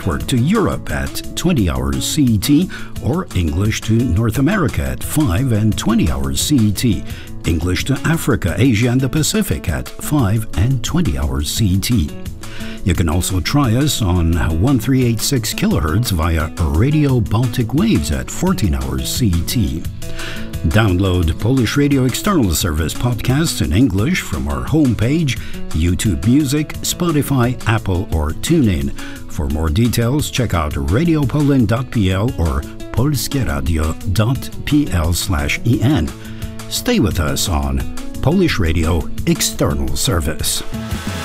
Network to Europe at 20 hours CET, or English to North America at 5 and 20 hours CET. English to Africa, Asia and the Pacific at 5 and 20 hours CET. You can also try us on 1386 kHz via Radio Baltic Waves at 14 hours CET. Download Polish Radio External Service podcasts in English from our homepage, YouTube Music, Spotify, Apple or TuneIn. For more details, check out radiopoland.pl or polskieradio.pl/en. Stay with us on Polish Radio External Service.